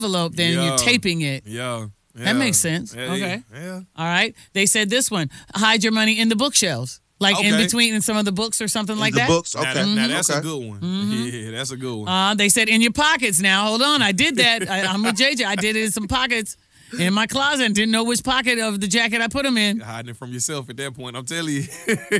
envelope, then you're taping it. Yeah. That makes sense. Yeah, Okay. Yeah. All right. They said this one: hide your money in the bookshelves, like in between in some of the books or something like that. Books. Okay. Now that's a good one. Yeah, that's a good one. They said in your pockets. Now hold on, I did that. I'm with JJ. I did it in some pockets in my closet and didn't know which pocket of the jacket I put them in. Hiding it from yourself at that point. I'm telling you.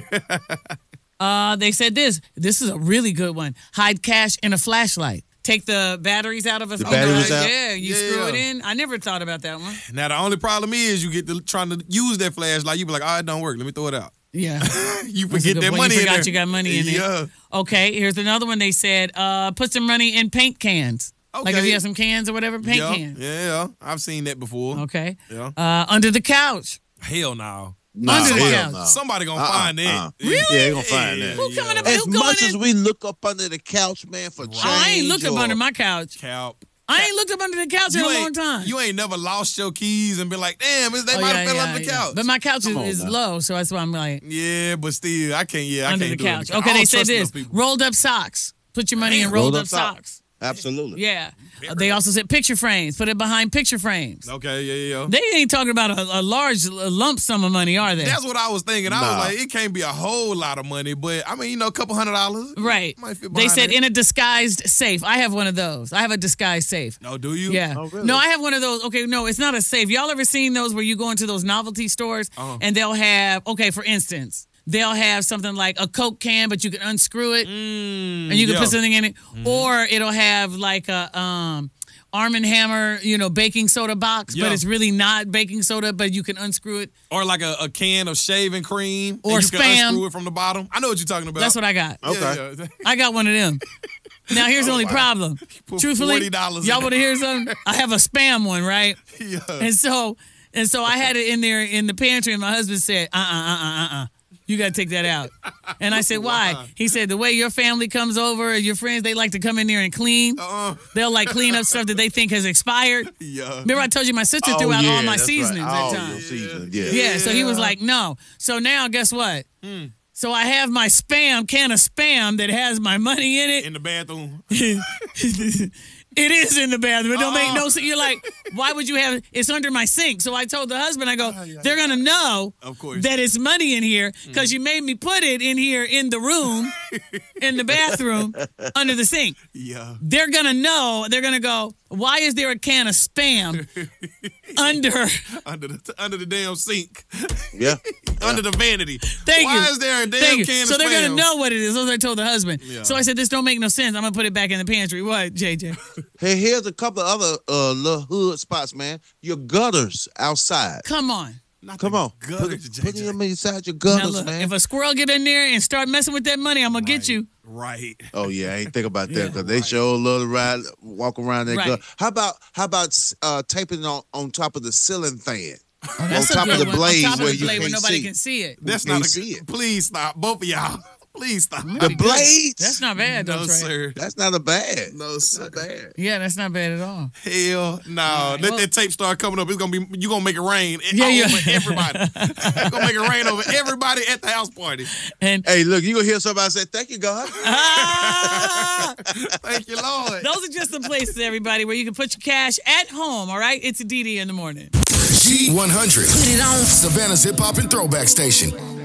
They said this. This is a really good one. Hide cash in a flashlight. Take the batteries out of a batteries out? Yeah, you screw it in. I never thought about that one. Now the only problem is you get to trying to use that flashlight. You be like, it don't work. Let me throw it out. Yeah. You forget that money You in forgot there. you got money in Yeah. it. Okay, here's another one. They said, put some money in paint cans. Okay. Like if you have some cans or whatever, paint cans. Yeah, I've seen that before. Okay. Yeah. Under the couch. Hell no. Under the couch. No. Somebody gonna find that. Really? Yeah, they gonna find that. Who coming up? As Who going much as in? we look up under the couch, man, for change. I ain't looked up or- under my couch. Cap. I ain't looked up under the couch in a long time. You ain't never lost your keys and been like, damn, they might have fell under the couch. But my couch Come on, is man. low, so that's why I'm like Yeah, but still, I can't. Yeah, I under can't the do couch. it. Okay, I they don't said trust this: those people. rolled up socks. Put your money in rolled up socks. Absolutely. Yeah. They also said picture frames. Put it behind picture frames. Okay, yeah. They ain't talking about a large lump sum of money, are they? That's what I was thinking. I Nah. was like, it can't be a whole lot of money, but I mean, a couple $100. Right. Might fit They behind said that. in a disguised safe. I have one of those. I have a disguised safe. No, do you? Yeah. Oh, really? No, I have one of those. Okay, no, it's not a safe. Y'all ever seen those where you go into those novelty stores and they'll have, for instance, they'll have something like a Coke can, but you can unscrew it and you can put something in it. Or it'll have like a Arm & Hammer, baking soda box, but it's really not baking soda, but you can unscrew it. Or like a can of shaving cream. Or and you can Spam. unscrew it from the bottom. I know what you're talking about. That's what I got. Okay. Yeah. I got one of them. Now, here's the only problem. Put Truthfully, $40 in y'all it. want to hear something? I have a Spam one, right? Yeah. And so I had it in there in the pantry, and my husband said, you got to take that out. And I said, why? He said, the way your family comes over, your friends, they like to come in there and clean. They'll like clean up stuff that they think has expired. Yeah. Remember I told you my sister threw out all my seasonings that time. Seasonings, Yeah, so he was like, no. So now, guess what? So I have my can of Spam that has my money in it. In the bathroom. It is in the bathroom. It don't make no sense. You're like, why would you have it? It's under my sink. So I told the husband, I go, they're going to know Of course. that it's money in here because you made me put it in here in the room, in the bathroom, under the sink. Yeah. They're going to know. They're going to go, why is there a can of Spam under the damn sink. Yeah. Under the vanity. Thank Why you. is there a damn Thank you. can of So they're going Spam? to know what it is. That's what I told the husband. Yeah. So I said, this don't make no sense. I'm going to put it back in the pantry. What, JJ? Hey, here's a couple of other little hood spots, man. Your gutters outside. Come on. Not Come the on. gutters, Put JJ. them inside your Now gutters, look, man. if a squirrel get in there and start messing with that money, I'm going to get you. Right. Oh yeah, I ain't think about that because they sure love to walk around that Right. gut. How about taping it on top of the ceiling fan? That's on top a of good the one. blade on top of where the you blade where can't nobody see. can see it. That's can't not see it. Please stop. Both of y'all. Please stop. The blades. That's not bad, though, No, Trey. sir. That's not a bad. No, sir. Bad. Yeah, that's not bad at all. Hell no. Let well- that tape start coming up. It's gonna be you gonna make it rain Yeah. over everybody. You're gonna make it rain over everybody at the house party. And Hey, look, you gonna hear somebody say, "Thank you, God." Thank you, Lord. those are just the places, everybody, where you can put your cash at home, all right? It's a DD in the morning. G100. Put it on. Savannah's hip hop and throwback station.